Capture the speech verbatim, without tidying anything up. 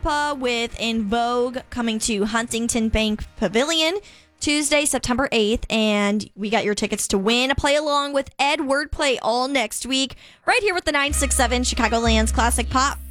uh, with In Vogue coming to Huntington Bank Pavilion Tuesday, September eighth. And we got your tickets to win. Play along with Ed Wordplay all next week, right here with the nine six seven Chicagoland's Classic Pop.